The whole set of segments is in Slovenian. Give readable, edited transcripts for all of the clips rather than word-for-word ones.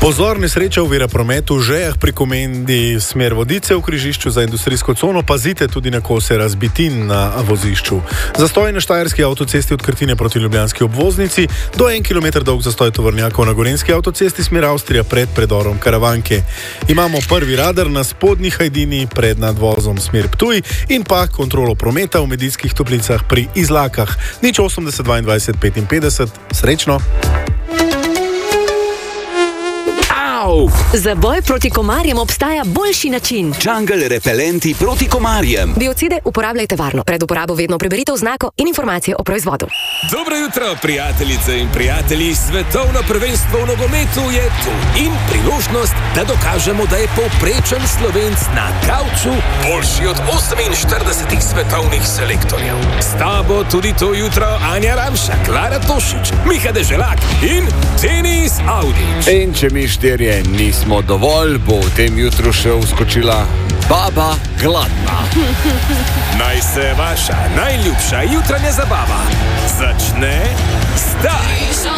Pozor, nesreča ovira prometu v Žejah pri Komendi smer Vodice v križišču za industrijsko cono. Pazite tudi na kose razbitin na vozišču. Zastoj na štajerski avtocesti od Krtine proti ljubljanski obvoznici, do 1 km dolg zastoj tovornjakov na gorenjski avtocesti smer Avstrija pred predorom Karavanke. Imamo prvi radar na spodnji Hajdini pred nadvozom smer Ptuj in pa kontrolo prometa v Medijskih Toplicah pri Izlakah. 080 22 55. Srečno! Za boj proti komarjem obstaja boljši način. Jungle repelenti proti komarjem. Biocide uporabljajte varno. Pred uporabo vedno preberite oznako in informacije o proizvodu. Dobro jutro, prijateljice in prijatelji. Svetovno prvenstvo v nogometu je tu. In priložnost, da dokažemo, da je povprečen Slovenc na kavču boljši od 48 svetovnih selektorjev. S tabo tudi to jutro Anja Ramša, Klara Tošič, Miha Deželak in Denis Audić. In če mi štirje nismo dovolj, bo v tem jutru še vskočila Baba Gladna. Naj se vaša najljubša jutranja zabava začne zdaj.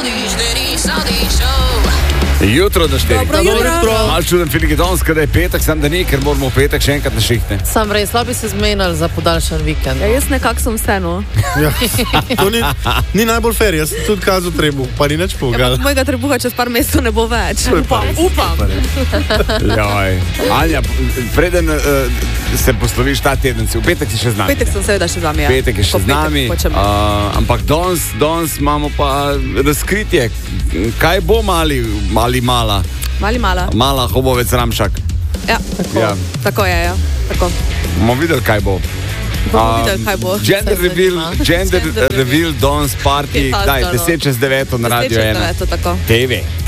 Jutro do 4. Dobro jutro. Mal čuden Filip Donska, da je petek, sam da ni, ker moramo v petek še enkrat na šihte. Sam res, slabo bi se zmenili za podaljšan vikend. Ja, jaz nekako sem vseeno. Ja, to ni najbolj fair, jaz sem tudi kazal trebuh, pa ni nič pogal. Ja, mojega trebuha čez par mesecev ne bo več. Upam. Joj. Anja, preden se posloviš ta teden, si v petek si še z nami. Petek sem seveda še z vami, ja. Petek je še z nami, ampak danes imamo pa razkritje. Kaj bo mala? Mali mala. Mala Hobovec Ramšak. Ja, tako je, ja. Tako. Bomo videli, kaj bo. Bomo videli, kaj bo. Gender reveal, dance party, 10 čez 9 na Radio 1. Tako. TV.